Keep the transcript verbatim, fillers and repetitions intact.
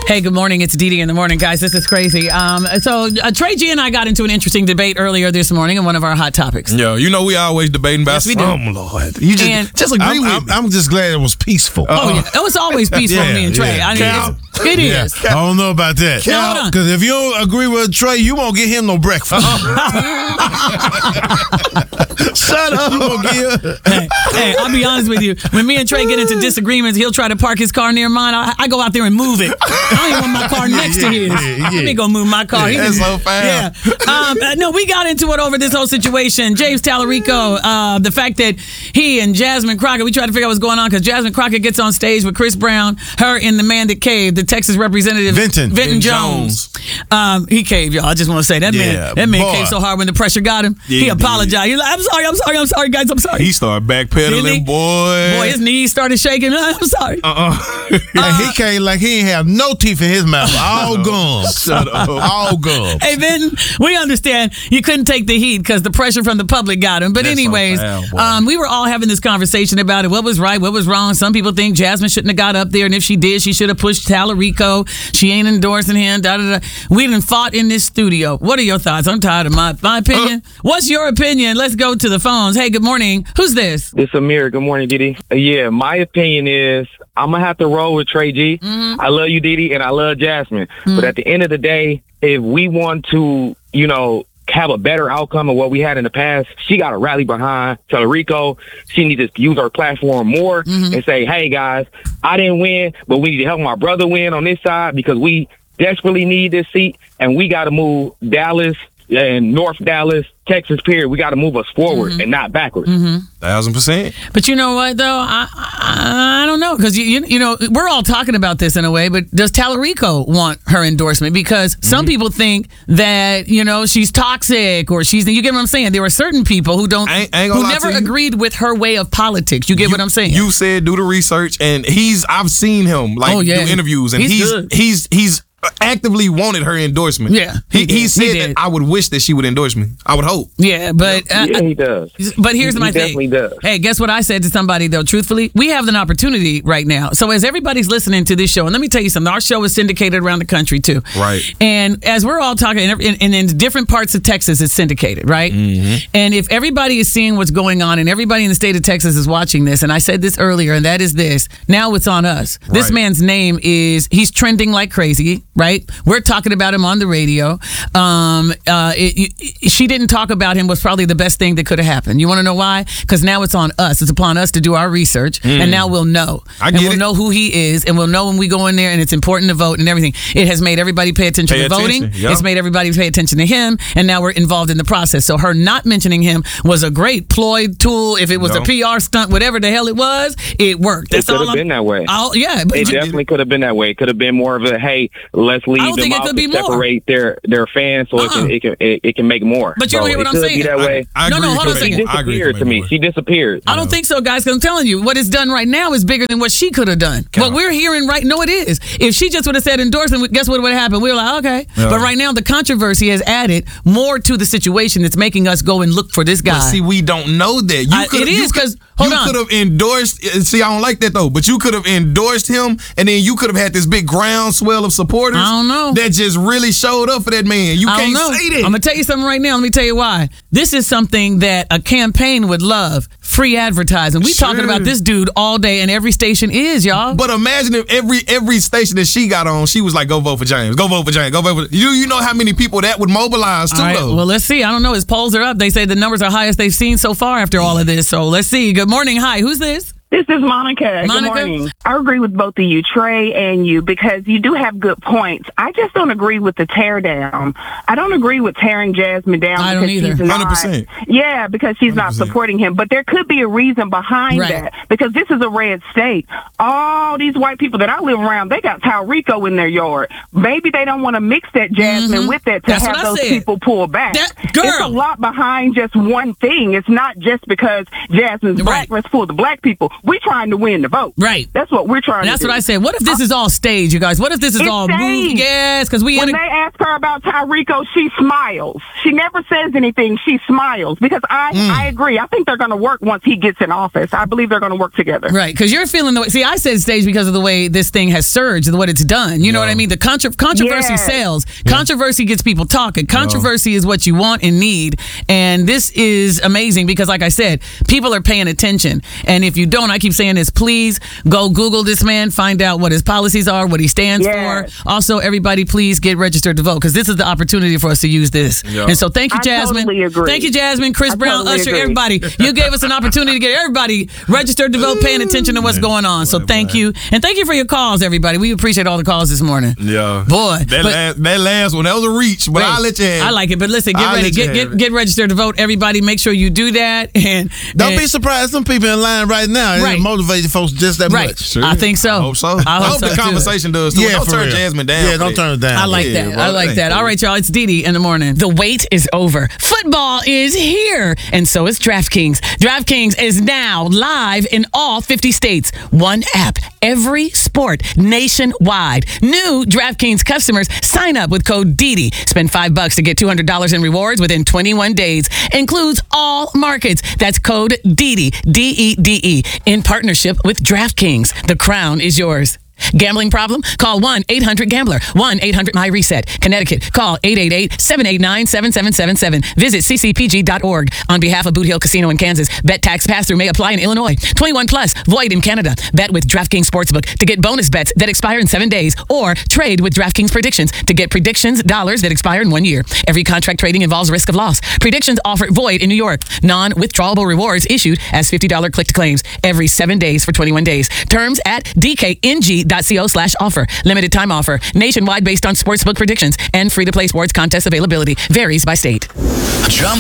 Hey, good morning. It's Dee Dee in the morning, guys. This is crazy. Um, so uh, Trey G and I got into an interesting debate earlier this morning on one of our hot topics. Yeah, you know we always debating about Yes, we do. some, Lord. You just, And- just agree I'm, with I'm, me. I'm just glad it was peaceful. Oh, yeah. It was always peaceful with me and Trey. yeah, I mean, yeah. it's, it Yeah. is. I don't know about that. Now, hold on. Because if you don't agree with Trey, you won't get him no breakfast. Shut up. You won't get- Hey, hey, I'll be honest with you. When me and Trey get into disagreements, he'll try to park his car near mine. I, I go out there and move it. I don't even want my car next to his. yeah, yeah. Let me go move my car. He That's just- so foul. Yeah. Um, uh, no, we got into it over this whole situation. James Tallarico, uh, the fact that he and Jasmine Crockett, we tried to figure out what's going on because Jasmine Crockett gets on stage with Chris Brown, her and the man that caved, the Texas representative Vinton. Vinton Vinton Jones. Um, he caved, y'all. I just want to say that Yeah, man. That man boy. caved so hard when the pressure got him. Yeah, he he apologized. He's like, "I'm sorry, I'm sorry, I'm sorry, guys, I'm sorry." He started Didn't backpedaling, he? boy. Boy, his knees started shaking. I'm sorry. uh-uh. and he came like he ain't have no teeth in his mouth. All gums. Shut up. All gums. Hey, Vinton, we understand you couldn't take the heat because the pressure from the public got him. But That's so anyways, foul, boy. um, we were all having this conversation about it. What was right? What was wrong? Some people think Jasmine shouldn't have got up there, and if she did, she should have pushed Tallarico. She ain't endorsing him. Da da da. We done fought in this studio. What are your thoughts? I'm tired of my my opinion. Uh. What's your opinion? Let's go to the phones. Hey, good morning. Who's this? This Amir. Good morning, Didi. Yeah, my opinion is I'm gonna have to roll with Trey G. Mm-hmm. I love you, Didi, and I love Jasmine. But at the end of the day, if we want to, you know, have a better outcome of what we had in the past, she got to rally behind Tallarico. She needs to use her platform more and say, "Hey guys, I didn't win, but we need to help my brother win on this side because we desperately need this seat, and we got to move Dallas and North Dallas, Texas, period. We got to move us forward and not backwards." Thousand percent. But you know what, though? I I, I don't know, because, you, you you know, we're all talking about this in a way, but does Tallarico want her endorsement? Because some Mm-hmm. people think that, you know, she's toxic or she's, you get what I'm saying? There are certain people who don't, I ain't- I ain't gonna who lie never to you. agreed with her way of politics. You get what I'm saying? You said do the research, and he's. I've seen him like Oh, yeah. do interviews, and He's he's good. he's he's actively wanted her endorsement. Yeah, he, he he, did. He said did. that I would wish that she would endorse me. I would hope. yeah, but uh, Yeah, he does. But here's He- my he thing. definitely does. Hey, guess what I said to somebody, though? Truthfully, we have an opportunity right now. So as everybody's listening to this show, and let me tell you something, our show is syndicated around the country, too. Right. And as we're all talking, and in, in, in different parts of Texas, it's syndicated, right? Mm-hmm. And if everybody is seeing what's going on, and everybody in the state of Texas is watching this, and I said this earlier, and that is this, now it's on us. This Right. man's name is, he's trending like crazy, right? We're talking about him on the radio. Um, uh, it, it, she didn't talk about him was probably the best thing that could have happened. You want to know why? Because now it's on us. It's upon us to do our research, and now we'll know. I and get we'll it. know who he is, and we'll know when we go in there, and it's important to vote and everything. It has made everybody pay attention Pay to voting. attention, yup. It's made everybody pay attention to him, and now we're involved in the process. So her not mentioning him was a great ploy tool. If it was No. a P R stunt, whatever the hell it was, it worked. It That's could all have I'm- been that way. Oh, yeah, but It you- definitely could have been that way. It could have been more of a, hey, let's leave I don't them think it out could to be more. separate their, their fans so Uh-uh. it can it can it, it can make more. But you so don't hear what it I'm could saying? Be that way. I No, no, agree hold on a to make second. more. I agree disappeared to to make me. more. She disappeared. I don't think so, guys, because I'm telling you, what is done right now is bigger than what she could have done. What we're hearing right no, it is. If she just would have said endorsement, guess what would have happened? We were like, okay. Yeah. But right now, the controversy has added more to the situation that's making us go and look for this guy. But see, we don't know that. You I- could, it you is, could- 'cause- hold you on. could have endorsed. See, I don't like that though. But you could have endorsed him, and then you could have had this big groundswell of supporters. I don't know. That just really showed up for that man. You I don't can't know. say that. I'm gonna tell you something right now. Let me tell you why. This is something that a campaign would love. Free advertising. We Sure. talking about this dude all day, and every station is, y'all. But imagine if every every station that she got on, she was like, "Go vote for James. Go vote for James. Go vote for." You you know how many people that would mobilize too, All right, though. well, let's see. I don't know. His polls are up. They say the numbers are highest they've seen so far after all of this. So let's see. Good morning. Hi. Who's this? This is Monica. Monica? Good morning. I agree with both of you, Trey and you, because you do have good points. I just don't agree with the tear down. I don't agree with tearing Jasmine down I don't because either. she's one not. hundred percent. Yeah, because she's one hundred not percent. supporting him. But there could be a reason behind Right. that, because this is a red state. All these white people that I live around, they got Tallarico in their yard. Maybe they don't want to mix that Jasmine Mhm. with that to That's what have I those said. people pull back. That- It's girl. a lot behind just one thing. It's not just because Jasmine's Right. black, let's pull the black people. we trying to win the vote. Right. That's what we're trying That's to do. what I said. What if this is all staged, you guys? What if this is It's all staged. moved? Yes, because we When in they a, ask her about Tyrico, she smiles. She never says anything. She smiles because I, Mm. I agree. I think they're going to work once he gets in office. I believe they're going to work together. right, because you're feeling the way. See, I said staged because of the way this thing has surged, what it's done. You know what I mean? The contra- controversy Yes. sells. Controversy gets people talking. Controversy is what you want and need. And this is amazing because, like I said, people are paying attention. And if you don't, I keep saying this, please go Google this man, find out what his policies are, what he stands Yes. for. Also, everybody, please get registered to vote because this is the opportunity for us to use this. Yeah. And so thank you, I Jasmine. totally agree. Thank you, Jasmine, Chris I Brown, totally Usher, agree. everybody. You gave us an opportunity to get everybody registered to vote, paying attention to what's going on. So thank you. And thank you for your calls, everybody. We appreciate all the calls this morning. Yeah. Boy. That, but- last, that last one, that was a reach, but Wait, I'll let you have it. I like it, but listen, get I'll ready. let you Get have get, it. get registered to vote. Everybody, make sure you do that. And Don't and- be surprised. Some people in line right now. Right. It motivates folks just that Right. much. Sure. I think so. I hope so. I hope so, the too. conversation does too. Yeah, don't for turn real. Jasmine down. Yeah, for don't that. turn it down. I like Yeah, that. bro, I like thank that. you. All right, y'all. It's Dee Dee in the morning. The wait is over. Football is here, and so is DraftKings. DraftKings is now live in all fifty states. One app, every sport, nationwide. New DraftKings customers sign up with code D D. Spend five bucks to get two hundred dollars in rewards within twenty-one days. Includes all markets. That's code D D, D E D E, in partnership with DraftKings. The crown is yours. Gambling problem? Call one eight hundred gambler. one eight hundred my reset. Connecticut. Call eight eight eight, seven eight nine, seven seven seven seven. Visit c c p g dot org. On behalf of Boot Hill Casino in Kansas, bet tax pass-through may apply in Illinois. twenty-one plus, void in Canada. Bet with DraftKings Sportsbook to get bonus bets that expire in seven days, or trade with DraftKings Predictions to get predictions dollars that expire in one year. Every contract trading involves risk of loss. Predictions offer void in New York. Non-withdrawable rewards issued as fifty dollars click to claims every seven days for twenty-one days. Terms at d k n g dot co slash offer. Limited time offer. Nationwide based on sportsbook predictions and free-to-play sports contest availability. Varies by state. Jump